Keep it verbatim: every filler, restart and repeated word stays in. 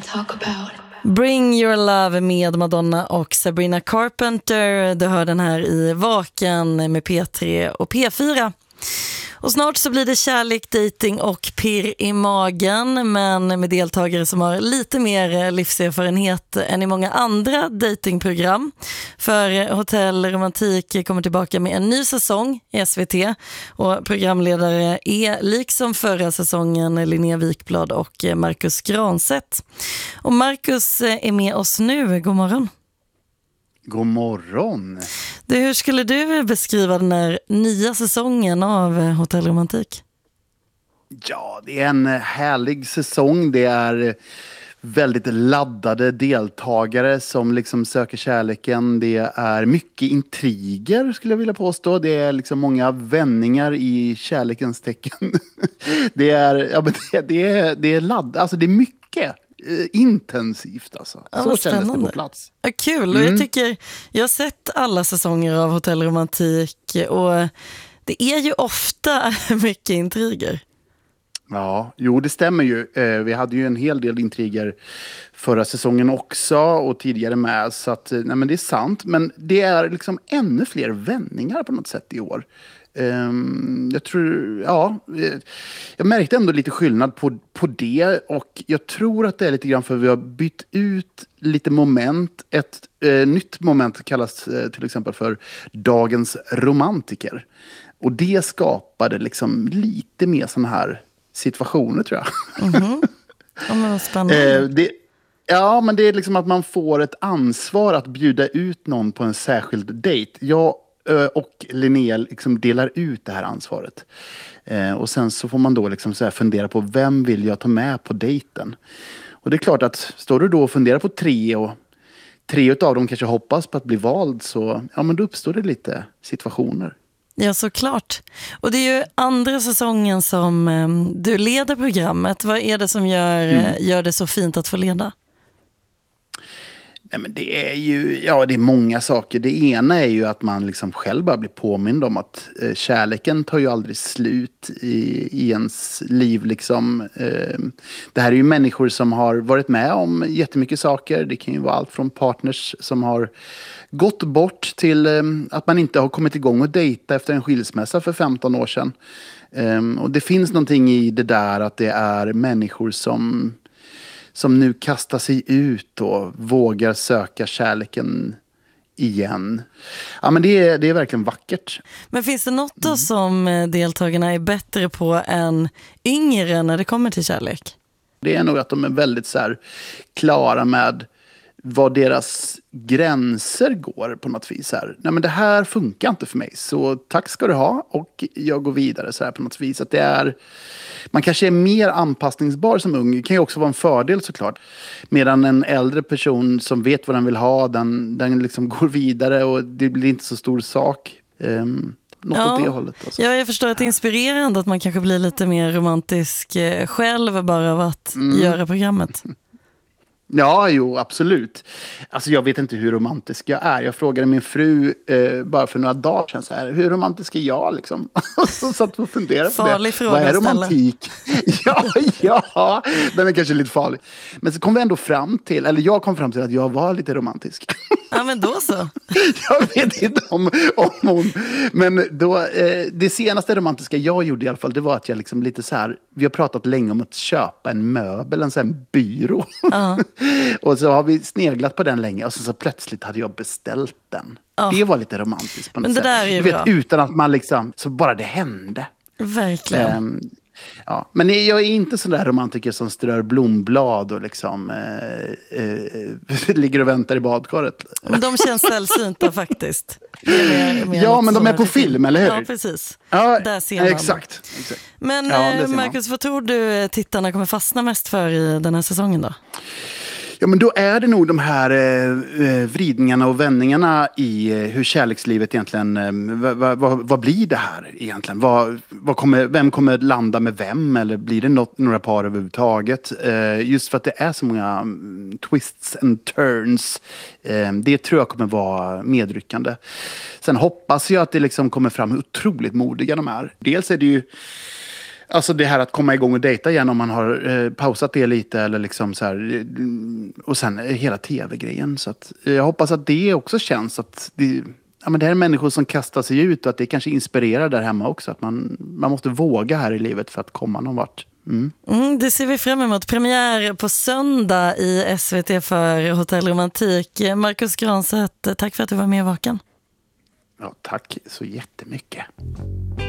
talk about. Bring Your Love med Madonna och Sabrina Carpenter. Du hör den här i Vaken med P tre och P fyra. Och snart så blir det kärlek, dating och pirr i magen, men med deltagare som har lite mer livserfarenhet än i många andra datingprogram. För Hotell Romantik kommer tillbaka med en ny säsong i S V T och programledare är liksom förra säsongen Linnea Wikblad och Marcus Granstedt. Och Marcus är med oss nu. God morgon. God morgon. Du, hur skulle du beskriva den här nya säsongen av Hotell Romantik? Ja, det är en härlig säsong. Det är väldigt laddade deltagare som liksom söker kärleken. Det är mycket intriger, skulle jag vilja påstå. Det är liksom många vändningar i kärlekens tecken. Det är, ja, men det, det är, det är ladd, alltså det är mycket. Intensivt alltså. Ja, så kändes det på plats. Ja, kul. Mm. Och jag tycker, jag har sett alla säsonger av Hotell Romantik och det är ju ofta mycket intriger. Ja, jo det stämmer ju. Vi hade ju en hel del intriger förra säsongen också och tidigare med, så att nej, men det är sant. Men det är liksom ännu fler vändningar på något sätt i år. Um, jag tror, ja, jag märkte ändå lite skillnad på, på det, och jag tror att det är lite grann för att vi har bytt ut lite moment. Ett eh, nytt moment kallas eh, till exempel för dagens romantiker, och det skapade liksom lite mer såna här situationer, tror jag. Mm-hmm. Ja, men vad spännande. eh, det, ja, men det är liksom att man får ett ansvar att bjuda ut någon på en särskild dejt. Jag och Linnea liksom delar ut det här ansvaret. Eh, och sen så får man då liksom så här fundera på vem vill jag ta med på dejten. Och det är klart att står du då och funderar på tre och tre av dem kanske hoppas på att bli vald, så ja, men då uppstår det lite situationer. Ja, såklart. Och det är ju andra säsongen som eh, du leder programmet. Vad är det som gör, mm. gör det så fint att få leda? Nej, men det är ju, ja, det är många saker. Det ena är ju att man liksom själv bara blir påmind om att eh, kärleken tar ju aldrig slut i, i ens liv liksom. Eh, det här är ju människor som har varit med om jättemycket saker. Det kan ju vara allt från partners som har gått bort till eh, att man inte har kommit igång och dejta efter en skilsmässa för femton år sedan. Eh, och det finns någonting i det där att det är människor som som nu kastar sig ut och vågar söka kärleken igen. Ja, men det är, det är verkligen vackert. Men finns det något då mm. som deltagarna är bättre på än yngre när det kommer till kärlek? Det är nog att de är väldigt så här klara med vad deras gränser går på något vis här. Nej, men det här funkar inte för mig, så tack ska du ha, och jag går vidare så här på något vis. Att det är, man kanske är mer anpassningsbar som ung. Det kan ju också vara en fördel såklart. Medan en äldre person som vet vad den vill ha, den, den liksom går vidare och det blir inte så stor sak. Um, något ja. åt det hållet. Alltså. Ja, jag förstår att det är inspirerande att man kanske blir lite mer romantisk själv bara av att mm. göra programmet. Ja, jo, absolut. Alltså jag vet inte hur romantisk jag är. Jag frågade min fru eh, bara för några dagar sedan så här, hur romantisk är jag liksom? Och så satt och funderade på farlig det. Fråga vad är romantik? ja, ja, den är kanske lite farlig. Men så kom vi ändå fram till, eller jag kom fram till att jag var lite romantisk. Ja, men då så. jag vet inte om, om hon. Men då, eh, det senaste romantiska jag gjorde i alla fall, det var att jag liksom lite så här, vi har pratat länge om att köpa en möbel, en sån här byrå. Uh-huh. Och så har vi sneglat på den länge, och så, så plötsligt hade jag beställt den. Uh. Det var lite romantiskt på något men det sätt. där är ju du vet, bra. utan att man liksom, så bara det hände. Verkligen. Um, Ja, men jag är inte sån där romantiker som strör blomblad och liksom eh, eh, ligger och väntar i badkaret. Men de känns sällsynta faktiskt. Mer, mer ja, men de är på film, eller hur? Ja, precis. Ja, där ser man. Exakt. exakt. Men ja, Marcus, vad tror du tittarna kommer fastna mest för i den här säsongen då? Ja, men då är det nog de här eh, vridningarna och vändningarna i eh, hur kärlekslivet egentligen, eh, vad, vad, vad blir det här egentligen? Vad, vad kommer, vem kommer landa med vem? Eller blir det något, några par överhuvudtaget? Eh, just för att det är så många um, twists and turns. Eh, det tror jag kommer vara medryckande. Sen hoppas jag att det liksom kommer fram hur otroligt modiga de är. Dels är det ju Alltså det här att komma igång och dejta igen om man har eh, pausat det lite eller liksom så här, och sen hela tv-grejen. Så att, jag hoppas att det också känns att det, ja, men det här är människor som kastar sig ut och att det kanske inspirerar där hemma också. Att man, man måste våga här i livet för att komma någon vart. Mm. Mm, det ser vi fram emot. Premiär på söndag i S V T för Hotell Romantik. Marcus Granstedt, tack för att du var med i Vaken. Ja, tack så jättemycket.